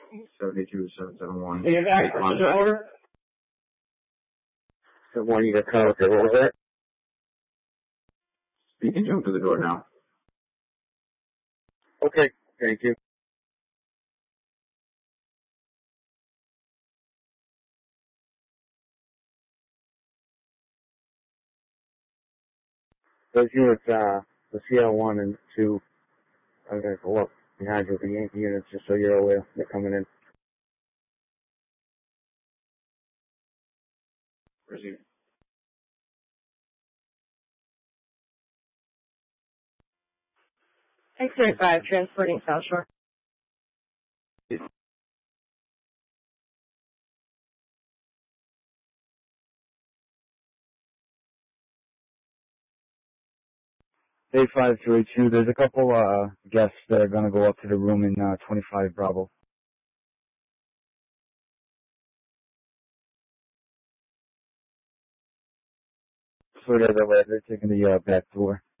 72-771. You have access to order? The one you got cut out there, what was that? You can jump to the door now. Okay, thank you. Those units, the CL1 and 2, I'm going to go up behind you, the Yankee units, just so you're aware. They're coming in. Proceed. X-35, transporting South Shore. A52, there's a couple guests that are going to go up to the room in 25 Bravo. So they're taking the back door.